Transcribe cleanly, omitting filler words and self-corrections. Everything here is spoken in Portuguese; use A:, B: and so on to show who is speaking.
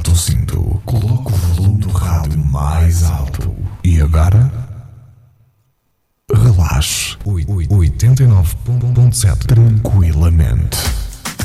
A: Aperta o cinto, coloca o volume do rádio mais alto. E agora? Relaxe. 89.7 tranquilamente.